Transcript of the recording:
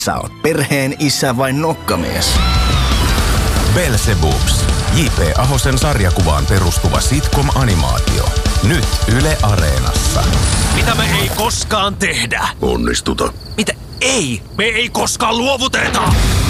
Sä oot perheen isä vai nokkamies? Belzebubs. J.P. Ahosen sarjakuvaan perustuva sitcom-animaatio. Nyt Yle Areenassa. Mitä me ei koskaan tehdä? Onnistuta. Mitä? Ei! Me ei koskaan luovuteta!